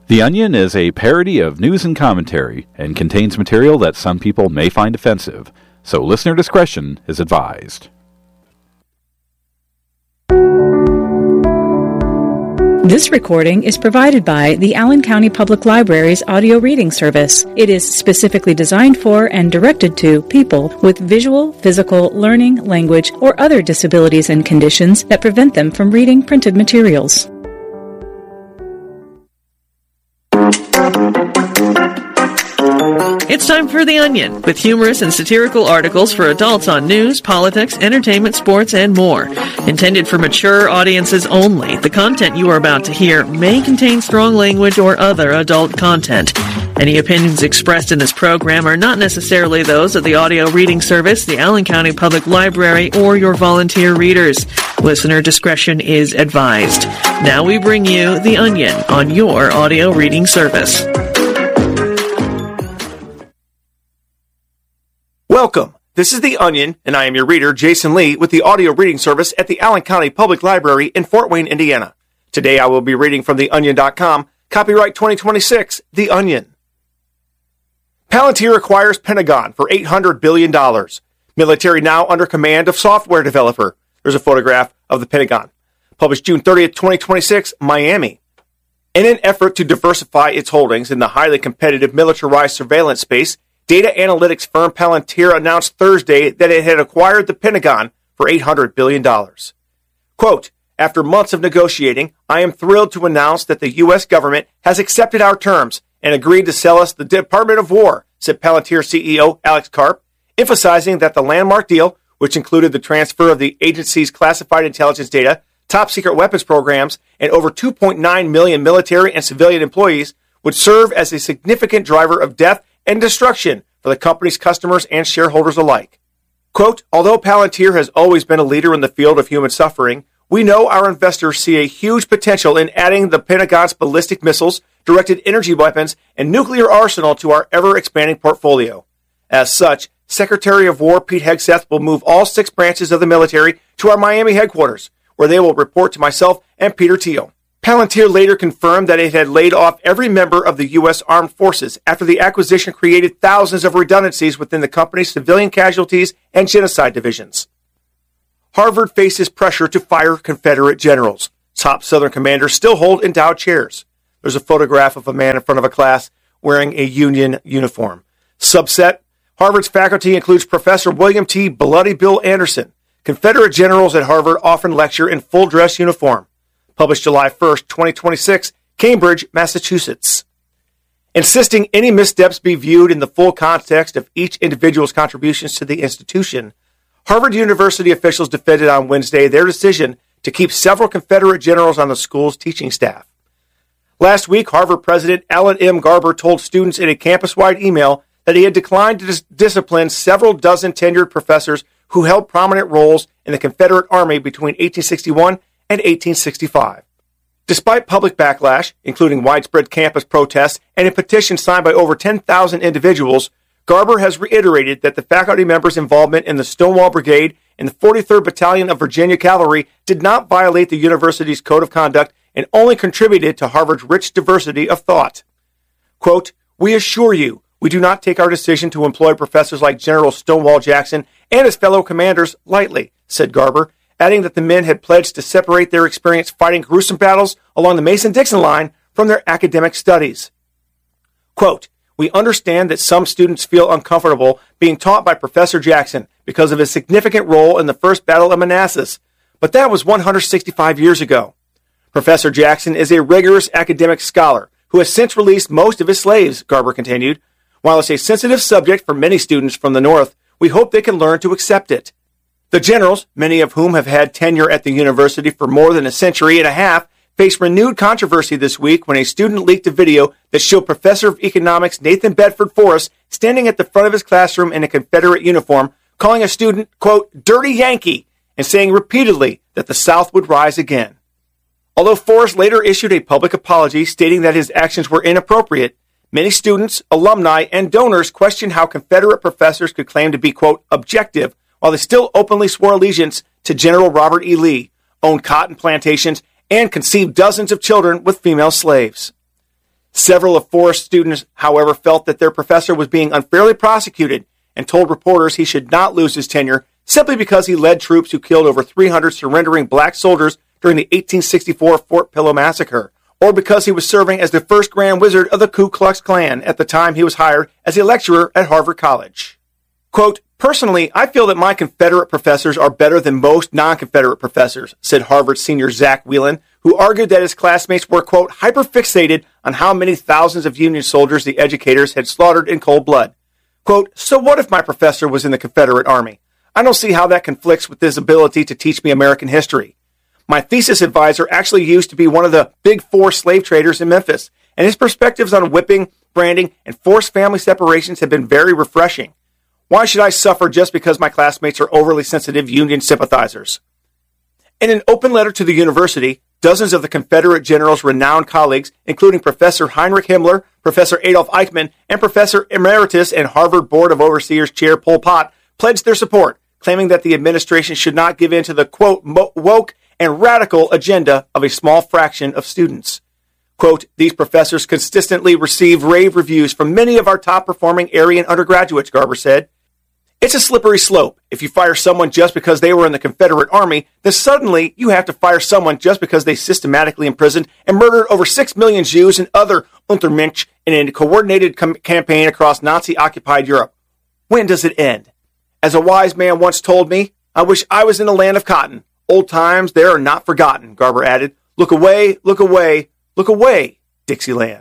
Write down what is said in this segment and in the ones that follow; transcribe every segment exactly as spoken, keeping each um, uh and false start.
The Onion is a parody of news and commentary and contains material that some people may find offensive, so listener discretion is advised. This recording is provided by the Allen County Public Library's audio reading service. It is specifically designed for and directed to people with visual, physical, learning, language, or other disabilities and conditions that prevent them from reading printed materials. It's time for The Onion, with humorous and satirical articles for adults on news, politics, entertainment, sports, and more. Intended for mature audiences only, the content you are about to hear may contain strong language or other adult content. Any opinions expressed in this program are not necessarily those of the audio reading service, the Allen County Public Library, or your volunteer readers. Listener discretion is advised. Now we bring you The Onion on your audio reading service. Welcome. This is The Onion, and I am your reader, Jason Lee, with the audio reading service at the Allen County Public Library in Fort Wayne, Indiana. Today I will be reading from the onion dot com, copyright twenty twenty-six, The Onion. Palantir acquires Pentagon for eight hundred billion dollars. Military now under command of software developer. There's a photograph of the Pentagon. Published June thirtieth, twenty twenty-six, Miami. In an effort to diversify its holdings in the highly competitive militarized surveillance space, data analytics firm Palantir announced Thursday that it had acquired the Pentagon for eight hundred billion dollars. Quote, after months of negotiating, I am thrilled to announce that the U S government has accepted our terms and agreed to sell us the Department of War, said Palantir C E O Alex Karp, emphasizing that the landmark deal, which included the transfer of the agency's classified intelligence data, top-secret weapons programs, and over two point nine million military and civilian employees, would serve as a significant driver of death and destruction for the company's customers and shareholders alike. Quote, although Palantir has always been a leader in the field of human suffering, we know our investors see a huge potential in adding the Pentagon's ballistic missiles, directed energy weapons, and nuclear arsenal to our ever-expanding portfolio. As such, Secretary of War Pete Hegseth will move all six branches of the military to our Miami headquarters, where they will report to myself and Peter Thiel. Palantir later confirmed that it had laid off every member of the U S Armed Forces after the acquisition created thousands of redundancies within the company's civilian casualties and genocide divisions. Harvard faces pressure to fire Confederate generals. Top Southern commanders still hold endowed chairs. There's a photograph of a man in front of a class wearing a Union uniform. Subset, Harvard's faculty includes Professor William T. Bloody Bill Anderson. Confederate generals at Harvard often lecture in full dress uniform. Published July first, twenty twenty-six, Cambridge, Massachusetts. Insisting any missteps be viewed in the full context of each individual's contributions to the institution, Harvard University officials defended on Wednesday their decision to keep several Confederate generals on the school's teaching staff. Last week, Harvard President Alan M. Garber told students in a campus-wide email that he had declined to dis- discipline several dozen tenured professors who held prominent roles in the Confederate Army between eighteen sixty-one and eighteen sixty-five. Despite public backlash, including widespread campus protests and a petition signed by over ten thousand individuals, Garber has reiterated that the faculty members' involvement in the Stonewall Brigade and the forty-third Battalion of Virginia Cavalry did not violate the university's code of conduct and only contributed to Harvard's rich diversity of thought. Quote, we assure you, we do not take our decision to employ professors like General Stonewall Jackson and his fellow commanders lightly, said Garber, adding that the men had pledged to separate their experience fighting gruesome battles along the Mason-Dixon line from their academic studies. Quote, we understand that some students feel uncomfortable being taught by Professor Jackson because of his significant role in the First Battle of Manassas, but that was one hundred sixty-five years ago. Professor Jackson is a rigorous academic scholar who has since released most of his slaves, Garber continued. While it's a sensitive subject for many students from the North, we hope they can learn to accept it. The generals, many of whom have had tenure at the university for more than a century and a half, faced renewed controversy this week when a student leaked a video that showed Professor of Economics Nathan Bedford Forrest standing at the front of his classroom in a Confederate uniform, calling a student, quote, dirty Yankee, and saying repeatedly that the South would rise again. Although Forrest later issued a public apology stating that his actions were inappropriate, many students, alumni, and donors questioned how Confederate professors could claim to be, quote, objective while they still openly swore allegiance to General Robert E. Lee, owned cotton plantations, and conceived dozens of children with female slaves. Several of Forrest's students, however, felt that their professor was being unfairly prosecuted and told reporters he should not lose his tenure simply because he led troops who killed over three hundred surrendering black soldiers during the eighteen sixty-four Fort Pillow Massacre, or because he was serving as the first Grand Wizard of the Ku Klux Klan at the time he was hired as a lecturer at Harvard College. Quote, "Personally, I feel that my Confederate professors are better than most non-Confederate professors," said Harvard senior Zach Whelan, who argued that his classmates were, quote, "hyper-fixated on how many thousands of Union soldiers the educators had slaughtered in cold blood." Quote, "So what if my professor was in the Confederate Army? I don't see how that conflicts with his ability to teach me American history. My thesis advisor actually used to be one of the big four slave traders in Memphis, and his perspectives on whipping, branding, and forced family separations have been very refreshing. Why should I suffer just because my classmates are overly sensitive Union sympathizers?" In an open letter to the university, dozens of the Confederate general's renowned colleagues, including Professor Heinrich Himmler, Professor Adolf Eichmann, and Professor Emeritus and Harvard Board of Overseers Chair Pol Pot, pledged their support, claiming that the administration should not give in to the, quote, woke and radical agenda of a small fraction of students. Quote, "These professors consistently receive rave reviews from many of our top-performing Aryan undergraduates," Garber said. "It's a slippery slope. If you fire someone just because they were in the Confederate Army, then suddenly you have to fire someone just because they systematically imprisoned and murdered over six million Jews and other Untermensch in a coordinated com- campaign across Nazi-occupied Europe. When does it end? As a wise man once told me, I wish I was in the land of cotton. Old times there are not forgotten," Garber added. "Look away, look away, look away, Dixieland."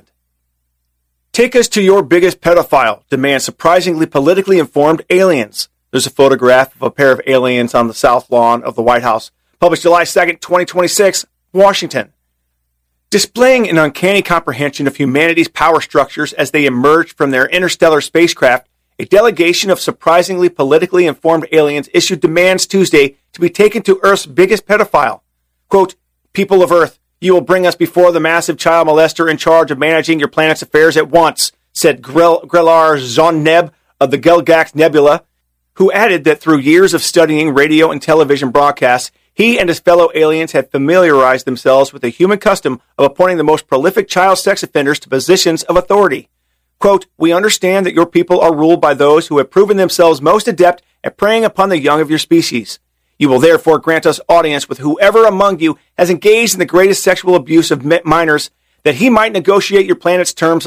"Take us to your biggest pedophile," demand surprisingly politically informed aliens. There's a photograph of a pair of aliens on the south lawn of the White House, published July second, twenty twenty-six, Washington. Displaying an uncanny comprehension of humanity's power structures as they emerged from their interstellar spacecraft, a delegation of surprisingly politically informed aliens issued demands Tuesday to be taken to Earth's biggest pedophile. Quote, "People of Earth, you will bring us before the massive child molester in charge of managing your planet's affairs at once," said Grel- Grelar Zonneb of the Gelgax Nebula, who added that through years of studying radio and television broadcasts, he and his fellow aliens had familiarized themselves with the human custom of appointing the most prolific child sex offenders to positions of authority. Quote, "We understand that your people are ruled by those who have proven themselves most adept at preying upon the young of your species. You will therefore grant us audience with whoever among you has engaged in the greatest sexual abuse of minors, that he might negotiate your planet's terms of